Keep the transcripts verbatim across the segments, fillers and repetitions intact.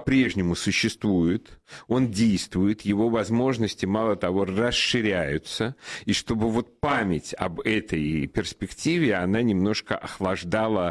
по-прежнему существует, он действует, его возможности, мало того, расширяются, и чтобы вот память об этой перспективе, она немножко охлаждала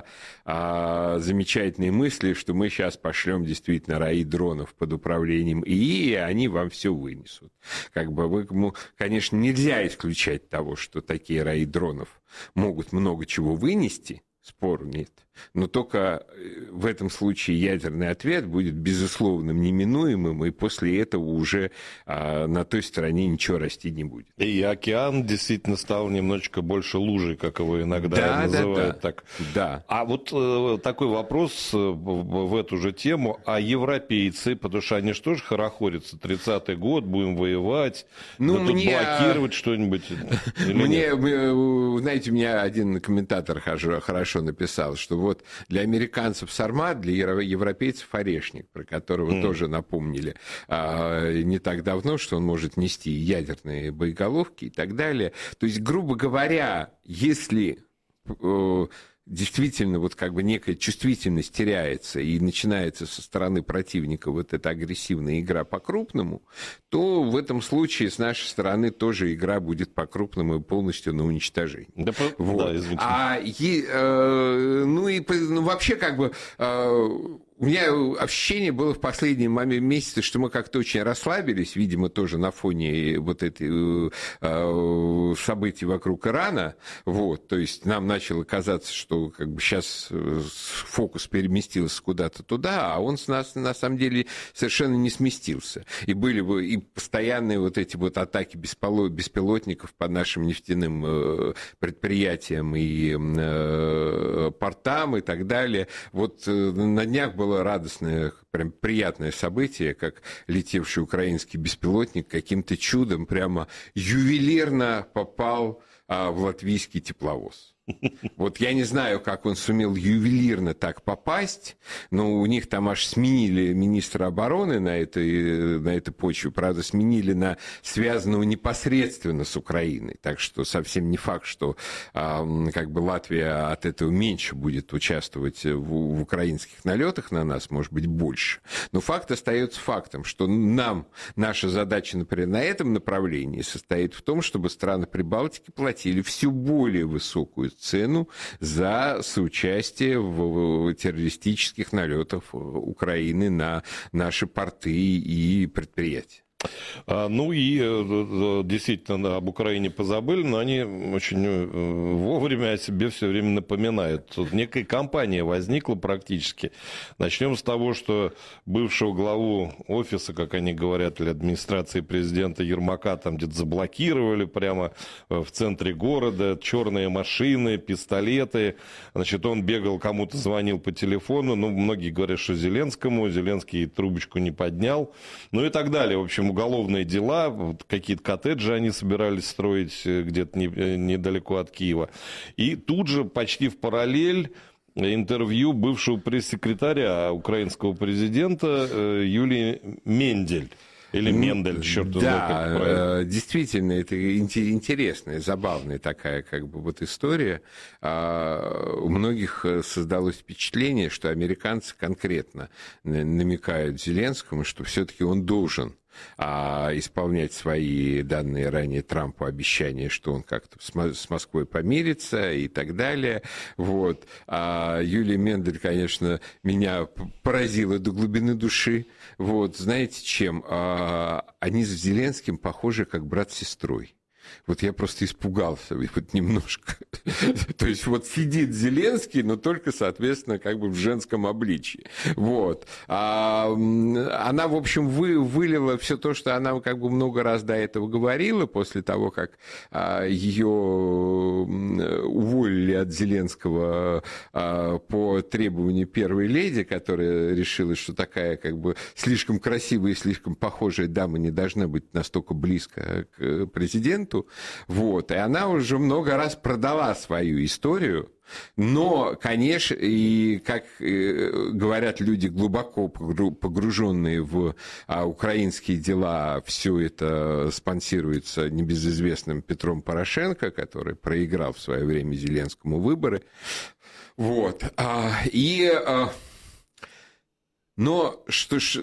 а, замечательные мысли, что мы сейчас пошлем действительно раи дронов под управлением ИИ, и они вам все вынесут. Как бы вы, конечно, нельзя исключать того, что такие раи дронов могут много чего вынести, спору нет. Но только в этом случае ядерный ответ будет безусловным, неминуемым, и после этого уже а, на той стороне ничего расти не будет. И океан действительно стал немножечко больше лужей, как его иногда да, называют. Да, да. Так. Да. А вот э, такой вопрос в, в эту же тему. А европейцы, потому что они что же хорохорятся, тридцатый год, будем воевать, ну, да мне... тут блокировать что-нибудь? Мне, знаете, у меня один комментатор хорошо написал, что вот для американцев сармат, для европейцев орешник, про которого mm. тоже напомнили а, не так давно, что он может нести ядерные боеголовки и так далее. То есть, грубо говоря, если э, действительно вот как бы некая чувствительность теряется и начинается со стороны противника вот эта агрессивная игра по-крупному, то в этом случае с нашей стороны тоже игра будет по-крупному и полностью на уничтожение. Да, вот. Да, извините. А, и, э, ну и ну, вообще как бы... Э, У меня ощущение было в последние месяцы, что мы как-то очень расслабились, видимо, тоже на фоне вот этой э, событий вокруг Ирана. Вот, то есть нам начало казаться, что как бы сейчас фокус переместился куда-то туда, а он с нас на самом деле совершенно не сместился. И были бы и постоянные вот эти вот атаки беспилотников по нашим нефтяным э, предприятиям и э, портам и так далее. Вот э, на днях было радостное, прям приятное событие, как летевший украинский беспилотник каким-то чудом прямо ювелирно попал а, в латвийский тепловоз. Вот я не знаю, как он сумел ювелирно так попасть, но у них там аж сменили министра обороны на этой, на этой почве, правда, сменили на связанного непосредственно с Украиной, так что совсем не факт, что а, как бы Латвия от этого меньше будет участвовать в, в украинских налетах на нас, может быть, больше. Но факт остается фактом, что нам, наша задача, например, на этом направлении состоит в том, чтобы страны Прибалтики платили все более высокую цену за соучастие в террористических налетах Украины на наши порты и предприятия. Ну и действительно об Украине позабыли, но они очень вовремя о себе все время напоминают. Тут некая кампания возникла практически. Начнем с того, что бывшего главу офиса, как они говорят, или администрации президента Ермака там где-то заблокировали прямо в центре города, черные машины, пистолеты. Значит, он бегал, кому-то звонил по телефону, ну, многие говорят, что Зеленскому, Зеленский трубочку не поднял, ну и так далее. В общем, уголовные дела, вот какие-то коттеджи они собирались строить где-то не, недалеко от Киева. И тут же почти в параллель интервью бывшего пресс-секретаря украинского президента Юлии Мендель. Или Мендель, черт да, знает, как правильно. Действительно, это интересная, забавная такая как бы вот история. У многих создалось впечатление, что американцы конкретно намекают Зеленскому, что все-таки он должен а исполнять свои данные ранее Трампу обещания, что он как-то с Москвой помирится и так далее. Вот. А Юлия Мендель, конечно, меня поразила до глубины души. Вот. Знаете, чем? А, они с Зеленским похожи как брат с сестрой. Вот я просто испугался вот немножко. То есть вот сидит Зеленский, но только, соответственно, как бы в женском обличии. Вот. А она, в общем, вы, вылила все то, что она как бы много раз до этого говорила, после того, как а, ее уволили от Зеленского а, по требованию первой леди, которая решила, что такая как бы слишком красивая и слишком похожая дама не должна быть настолько близко к президенту. Вот. И она уже много раз продала свою историю, но, конечно, и, как говорят люди, глубоко погруженные в украинские дела, все это спонсируется небезызвестным Петром Порошенко, который проиграл в свое время Зеленскому выборы. Вот. И... Но что,